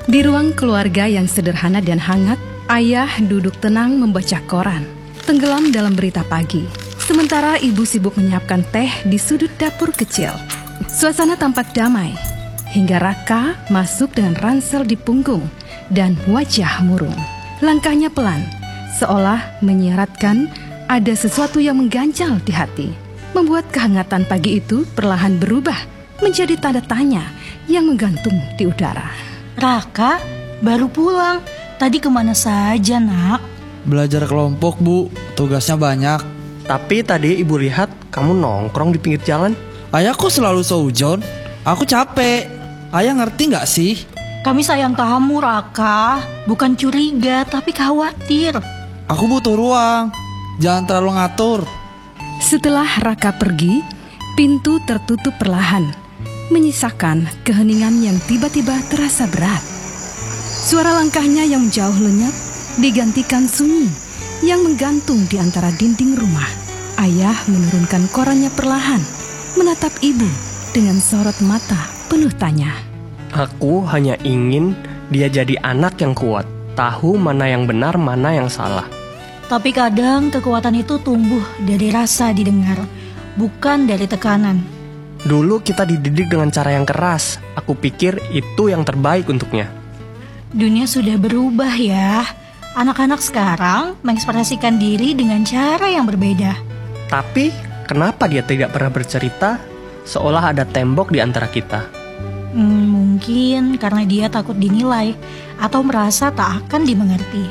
Di ruang keluarga yang sederhana dan hangat, ayah duduk tenang membaca koran, tenggelam dalam berita pagi. Sementara ibu sibuk menyiapkan teh di sudut dapur kecil. Suasana tampak damai, hingga Raka masuk dengan ransel di punggung dan wajah murung. Langkahnya pelan, seolah menyiratkan ada sesuatu yang mengganjal di hati. Membuat kehangatan pagi itu perlahan berubah menjadi tanda tanya yang menggantung di udara. Raka, baru pulang. Tadi kemana saja, nak? Belajar kelompok, Bu. Tugasnya banyak. Tapi tadi ibu lihat kamu nongkrong di pinggir jalan. Ayah kok selalu seujon? Aku capek. Ayah ngerti gak sih? Kami sayang kamu, Raka. Bukan curiga, tapi khawatir. Aku butuh ruang. Jangan terlalu ngatur. Setelah Raka pergi, pintu tertutup perlahan, menyisakan keheningan yang tiba-tiba terasa berat. Suara langkahnya yang jauh lenyap digantikan sunyi yang menggantung di antara dinding rumah. Ayah menurunkan korannya perlahan, menatap ibu dengan sorot mata penuh tanya. Aku hanya ingin dia jadi anak yang kuat, tahu mana yang benar, mana yang salah. Tapi kadang kekuatan itu tumbuh dari rasa didengar, bukan dari tekanan. Dulu kita dididik dengan cara yang keras. Aku pikir itu yang terbaik untuknya. Dunia sudah berubah ya. Anak-anak sekarang mengekspresikan diri dengan cara yang berbeda. Tapi kenapa dia tidak pernah bercerita seolah ada tembok di antara kita? Mungkin karena dia takut dinilai atau merasa tak akan dimengerti.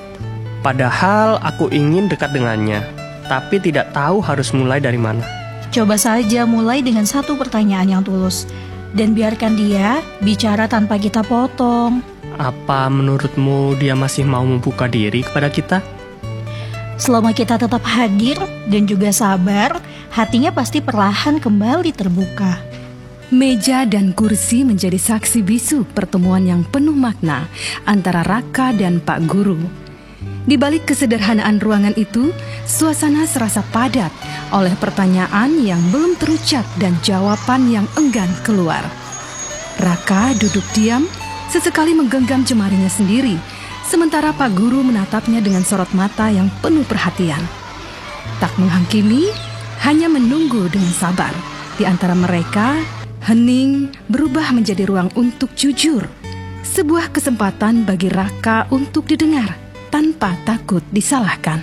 Padahal aku ingin dekat dengannya, tapi tidak tahu harus mulai dari mana. Coba saja mulai dengan satu pertanyaan yang tulus, dan biarkan dia bicara tanpa kita potong. Apa menurutmu dia masih mau membuka diri kepada kita? Selama kita tetap hadir dan juga sabar, hatinya pasti perlahan kembali terbuka. Meja dan kursi menjadi saksi bisu pertemuan yang penuh makna antara Raka dan Pak Guru. Di balik kesederhanaan ruangan itu, suasana serasa padat oleh pertanyaan yang belum terucap dan jawaban yang enggan keluar. Raka duduk diam, sesekali menggenggam jemarinya sendiri, sementara Pak Guru menatapnya dengan sorot mata yang penuh perhatian. Tak menghakimi, hanya menunggu dengan sabar. Di antara mereka, hening berubah menjadi ruang untuk jujur. Sebuah kesempatan bagi Raka untuk didengar tanpa takut disalahkan.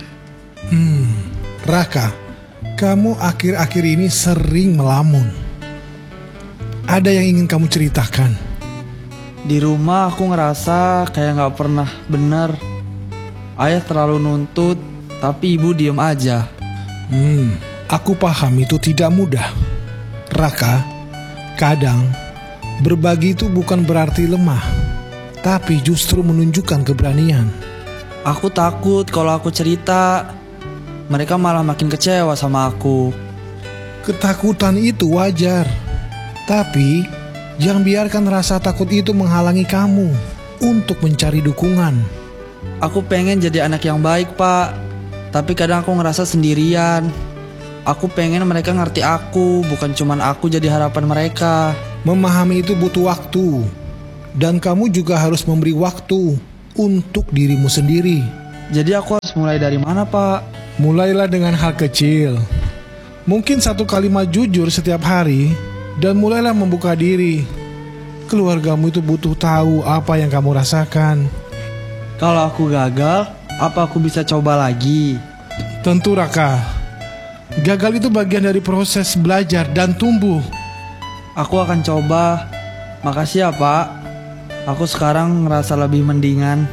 Raka, kamu akhir-akhir ini sering melamun. Ada yang ingin kamu ceritakan? Di rumah aku ngerasa kayak gak pernah bener. Ayah terlalu nuntut, tapi ibu diem aja. Aku paham itu tidak mudah. Raka, kadang berbagi itu bukan berarti lemah, tapi justru menunjukkan keberanian. Aku takut kalau aku cerita, mereka malah makin kecewa sama aku. Ketakutan itu wajar, tapi jangan biarkan rasa takut itu menghalangi kamu untuk mencari dukungan. Aku pengen jadi anak yang baik, Pak. Tapi kadang aku ngerasa sendirian. Aku pengen mereka ngerti aku, bukan cuman aku jadi harapan mereka. Memahami itu butuh waktu, dan kamu juga harus memberi waktu untuk dirimu sendiri. Jadi aku harus mulai dari mana, Pak? Mulailah dengan hal kecil. Mungkin satu kalimat jujur setiap hari, dan mulailah membuka diri. Keluargamu itu butuh tahu apa yang kamu rasakan. Kalau aku gagal, apa aku bisa coba lagi? Tentu, Raka. Gagal itu bagian dari proses belajar dan tumbuh. Aku akan coba. Makasih ya, Pak. Aku sekarang ngerasa lebih mendingan.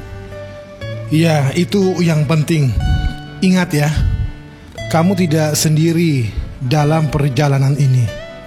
Ya, itu yang penting. Ingat ya, kamu tidak sendiri dalam perjalanan ini.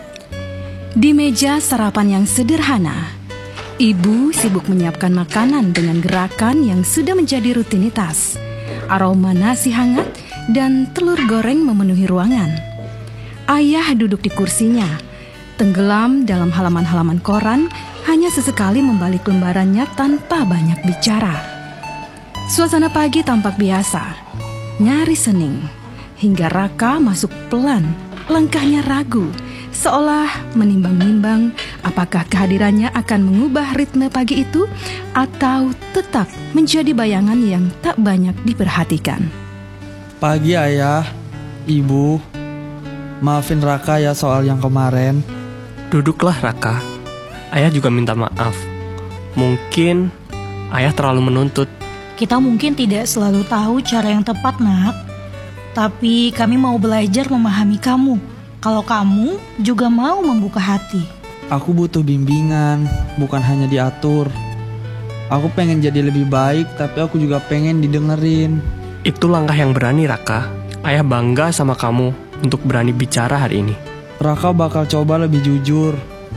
Di meja sarapan yang sederhana, ibu sibuk menyiapkan makanan dengan gerakan yang sudah menjadi rutinitas. Aroma nasi hangat dan telur goreng memenuhi ruangan. Ayah duduk di kursinya, tenggelam dalam halaman-halaman koran, hanya sesekali membalik lembarannya tanpa banyak bicara. Suasana pagi tampak biasa, nyaris hening, hingga Raka masuk pelan, langkahnya ragu, seolah menimbang-nimbang apakah kehadirannya akan mengubah ritme pagi itu atau tetap menjadi bayangan yang tak banyak diperhatikan. Pagi ayah, ibu, maafin Raka ya soal yang kemarin. Duduklah Raka. Ayah juga minta maaf. Mungkin ayah terlalu menuntut. Kita mungkin tidak selalu tahu cara yang tepat, Nak. Tapi kami mau belajar memahami kamu. Kalau kamu juga mau membuka hati. Aku butuh bimbingan, bukan hanya diatur. Aku pengen jadi lebih baik, tapi aku juga pengen didengerin. Itu langkah yang berani Raka. Ayah bangga sama kamu untuk berani bicara hari ini. Raka bakal coba lebih jujur.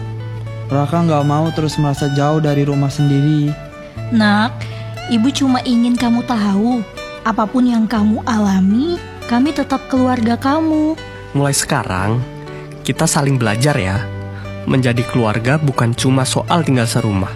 Raka gak mau terus merasa jauh dari rumah sendiri. Nak, ibu cuma ingin kamu tahu, apapun yang kamu alami, kami tetap keluarga kamu. Mulai sekarang, kita saling belajar ya. Menjadi keluarga bukan cuma soal tinggal serumah,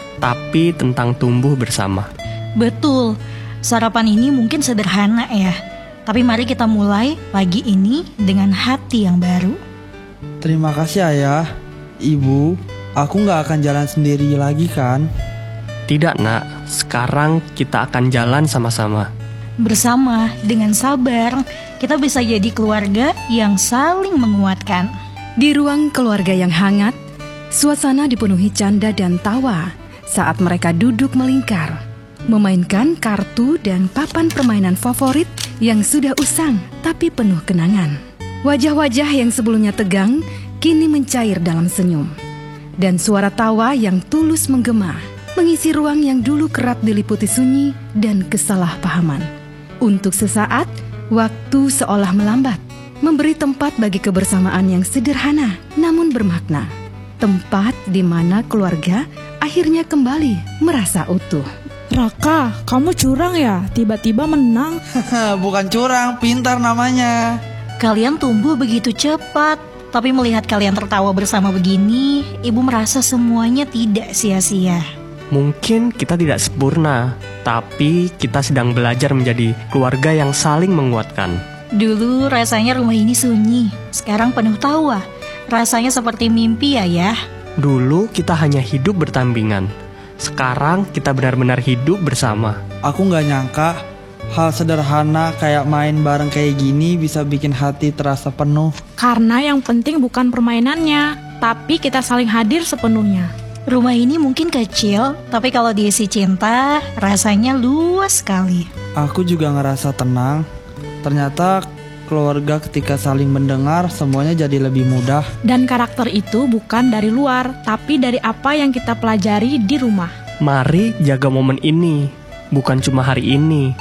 tapi tentang tumbuh bersama. Betul, sarapan ini mungkin sederhana ya. Tapi mari kita mulai pagi ini dengan hati yang baru. Terima kasih ayah, ibu. Aku gak akan jalan sendiri lagi kan? Tidak nak, sekarang kita akan jalan sama-sama. Bersama, dengan sabar, kita bisa jadi keluarga yang saling menguatkan. Di ruang keluarga yang hangat, suasana dipenuhi canda dan tawa saat mereka duduk melingkar, memainkan kartu dan papan permainan favorit yang sudah usang tapi penuh kenangan. Wajah-wajah yang sebelumnya tegang kini mencair dalam senyum, dan suara tawa yang tulus menggema mengisi ruang yang dulu kerap diliputi sunyi dan kesalahpahaman. Untuk sesaat, waktu seolah melambat, memberi tempat bagi kebersamaan yang sederhana namun bermakna. Tempat di mana keluarga akhirnya kembali merasa utuh. Raka, kamu curang ya? Tiba-tiba menang. Bukan curang, pintar namanya. Kalian tumbuh begitu cepat, tapi melihat kalian tertawa bersama begini, ibu merasa semuanya tidak sia-sia. Mungkin kita tidak sempurna, tapi kita sedang belajar menjadi keluarga yang saling menguatkan. Dulu rasanya rumah ini sunyi, sekarang penuh tawa. Rasanya seperti mimpi ya. Dulu kita hanya hidup berdampingan, sekarang kita benar-benar hidup bersama. Aku gak nyangka hal sederhana kayak main bareng kayak gini bisa bikin hati terasa penuh. Karena yang penting bukan permainannya, tapi kita saling hadir sepenuhnya. Rumah ini mungkin kecil, tapi kalau diisi cinta, rasanya luas sekali. Aku juga ngerasa tenang. Ternyata keluarga ketika saling mendengar semuanya jadi lebih mudah. Dan karakter itu bukan dari luar, tapi dari apa yang kita pelajari di rumah. Mari jaga momen ini, bukan cuma hari ini,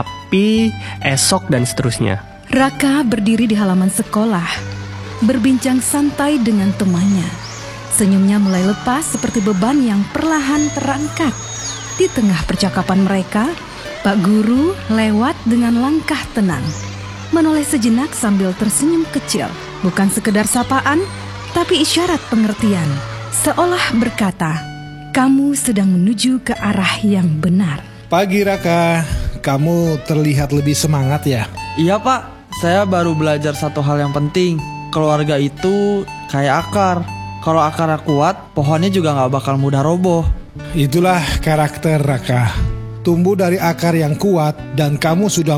tapi esok dan seterusnya. Raka berdiri di halaman sekolah, berbincang santai dengan temannya. Senyumnya mulai lepas seperti beban yang perlahan terangkat. Di tengah percakapan mereka, Pak Guru lewat dengan langkah tenang, menoleh sejenak sambil tersenyum kecil. Bukan sekedar sapaan, tapi isyarat pengertian, seolah berkata, kamu sedang menuju ke arah yang benar. Pagi Raka, kamu terlihat lebih semangat ya? Iya Pak, saya baru belajar satu hal yang penting. Keluarga itu kayak akar. Kalau akarnya kuat, pohonnya juga gak bakal mudah roboh. Itulah karakter Raka. Tumbuh dari akar yang kuat dan kamu sudah